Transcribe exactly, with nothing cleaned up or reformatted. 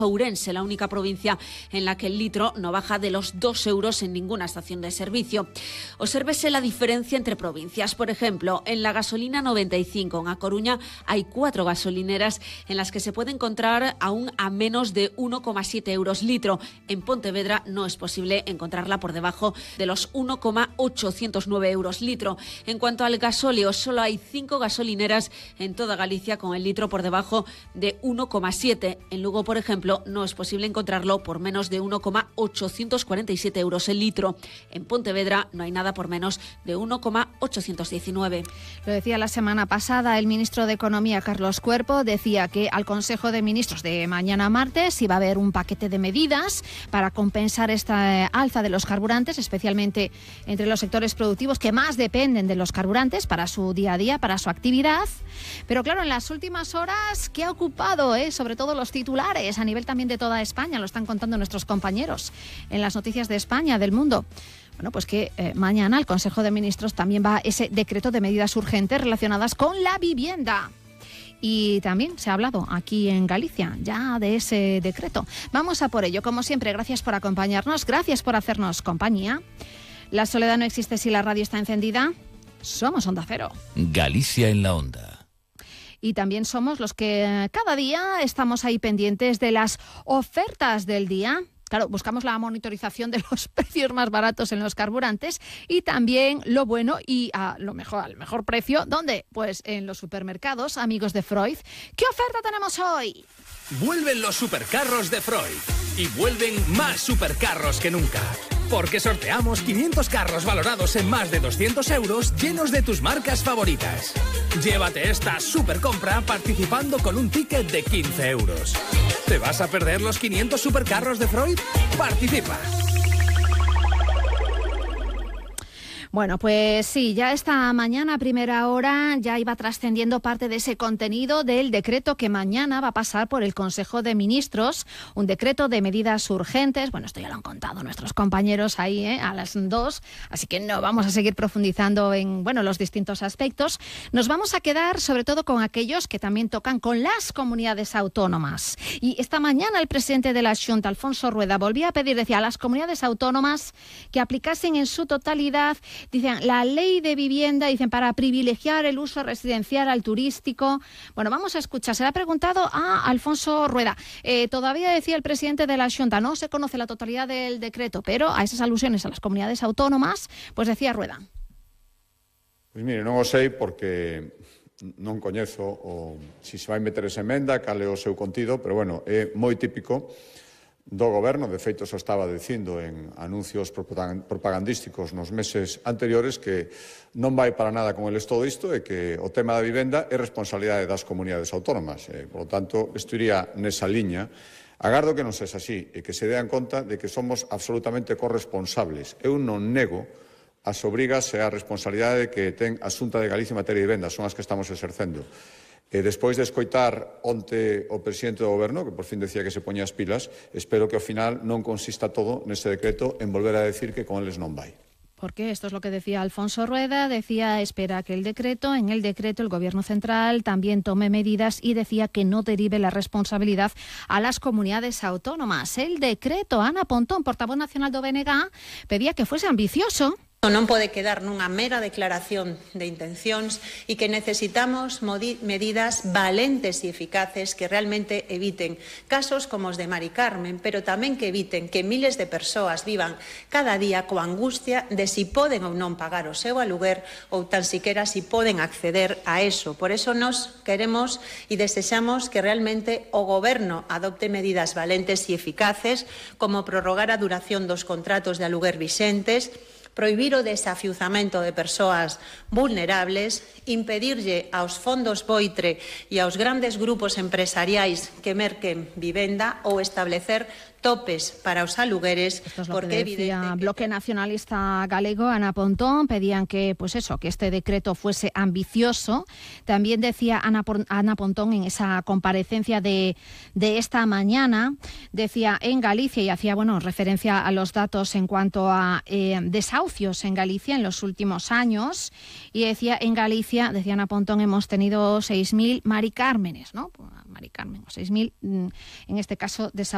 Ourense, la única provincia en la que el litro no baja de los dos euros en ninguna estación de servicio. Obsérvese la diferencia entre provincias. Por ejemplo, en la gasolina noventa y cinco, en A Coruña, hay cuatro gasolineras en las que se puede encontrar aún a menos de uno coma siete euros litro. En Pontevedra no es posible encontrarla por debajo de los uno coma ochocientos nueve euros litro. En cuanto al gasóleo, solo hay cinco gasolineras en toda Galicia con el litro por debajo de uno coma siete. En Lugo, por ejemplo, no es posible encontrarlo por menos de uno coma ochocientos cuarenta y siete euros el litro. En Pontevedra no hay nada por menos de uno coma ochocientos diecinueve. Lo decía la semana pasada el ministro de Economía, Carlos Cuerpo, decía que al Consejo de Ministros de mañana martes iba a haber un paquete de medidas para compensar esta alza de los carburantes, especialmente entre los sectores productivos que más dependen de los carburantes para su día a día, para su actividad. Pero claro, en las últimas horas, ¿qué ha ocupado? Eh? Sobre todo los titulares a nivel también de toda España, lo están contando nuestros compañeros en las noticias de España, del mundo. Bueno, pues que eh, mañana el Consejo de Ministros también va ese decreto de medidas urgentes relacionadas con la vivienda. Y también se ha hablado aquí en Galicia ya de ese decreto. Vamos a por ello. Como siempre, gracias por acompañarnos, gracias por hacernos compañía. La soledad no existe si la radio está encendida. Somos Onda Cero. Galicia en la Onda. Y también somos los que cada día estamos ahí pendientes de las ofertas del día. Claro, buscamos la monitorización de los precios más baratos en los carburantes y también lo bueno y a lo mejor, al mejor precio. ¿Dónde? Pues en los supermercados, amigos de Freud. ¿Qué oferta tenemos hoy? Vuelven los supercarros de Freud y vuelven más supercarros que nunca. Porque sorteamos quinientos carros valorados en más de doscientos euros llenos de tus marcas favoritas. Llévate esta supercompra participando con un ticket de quince euros. ¿Te vas a perder los quinientos supercarros de Freud? ¡Participa! Bueno, pues sí, ya esta mañana a primera hora ya iba trascendiendo parte de ese contenido del decreto que mañana va a pasar por el Consejo de Ministros, un decreto de medidas urgentes. Bueno, esto ya lo han contado nuestros compañeros ahí ¿eh? a las dos, así que no vamos a seguir profundizando en bueno, los distintos aspectos. Nos vamos a quedar sobre todo con aquellos que también tocan con las comunidades autónomas. Y esta mañana el presidente de la Xunta, Alfonso Rueda, volvía a pedir, decía, a las comunidades autónomas que aplicasen en su totalidad, dicen, la ley de vivienda, dicen, para privilegiar el uso residencial al turístico. Bueno, vamos a escuchar. Se le ha preguntado a Alfonso Rueda. Eh, todavía decía el presidente de la Xunta, no se conoce la totalidad del decreto, pero a esas alusiones a las comunidades autónomas, pues decía Rueda. Pois mire, non o sei porque non coñezo o si se vai meter esa emenda, cal é o seu contido, pero bueno, é moi típico do Goberno, de feito só estaba dicindo en anuncios propagandísticos nos meses anteriores que non vai para nada con eles todo isto e que o tema da vivenda é responsabilidade das comunidades autónomas. E, por lo tanto, isto iría nesa liña. Agardo que non sexa así e que se dean conta de que somos absolutamente corresponsables. Eu non nego as obrigas e a responsabilidade que ten a Xunta de Galicia en materia de vivenda, son as que estamos exercendo. E despois de escoitar onte o presidente do Goberno, que por fin decía que se poñía as pilas, espero que ao final non consista todo nese decreto en volver a decir que con eles non vai. Porque esto es lo que decía Alfonso Rueda, decía, espera que el decreto, en el decreto el Gobierno central también tome medidas y decía que no derive la responsabilidad a las comunidades autónomas. El decreto, Ana Pontón, portavoz nacional do B N G, pedía que fuese ambicioso. Non pode quedar nunha mera declaración de intencións e que necesitamos medidas valentes e eficaces que realmente eviten casos como os de Mari Carmen, pero tamén que eviten que miles de persoas vivan cada día coa angustia de si poden ou non pagar o seu aluguer ou tan siquiera si poden acceder a eso. Por eso nos queremos e desexamos que realmente o Goberno adopte medidas valentes e eficaces como prorrogar a duración dos contratos de aluguer vixentes, prohibir o desafiuzamento de persoas vulnerables, impedirlle aos fondos Boitre e aos grandes grupos empresariais que merquen vivenda ou establecer topes para os alugueres. Esto es lo porque que decía evidente que... Bloque Nacionalista Galego, Ana Pontón, pedían que, pues eso, que este decreto fuese ambicioso. También decía Ana, Ana Pontón en esa comparecencia de, de esta mañana, decía en Galicia, y hacía bueno referencia a los datos en cuanto a eh, desahucios en Galicia en los últimos años, y decía en Galicia, decía Ana Pontón, hemos tenido seis mil Mari Cármenes, ¿no? Mari Carmen, seis mil, en este caso, desahucios.